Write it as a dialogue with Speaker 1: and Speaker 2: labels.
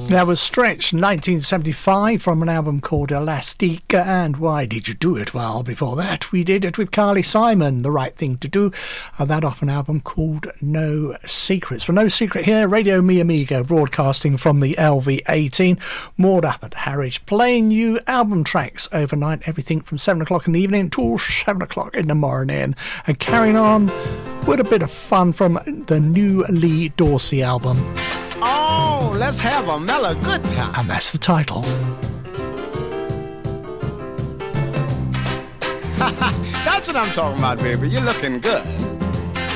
Speaker 1: That was Stretch, 1975, from an album called Elastic. And Why Did You Do It? Well, before that, we did it with Carly Simon, The Right Thing to Do. That off an album called No Secrets. For No Secret here, Radio Mi Amigo, broadcasting from the LV18. Moored up at Harwich, playing you album tracks overnight, everything from 7 o'clock in the evening till 7 o'clock in the morning. And carrying on with a bit of fun from the new Lee Dorsey album.
Speaker 2: Oh, let's have a mellow good time.
Speaker 1: And that's the title.
Speaker 2: That's what I'm talking about, baby. You're looking good.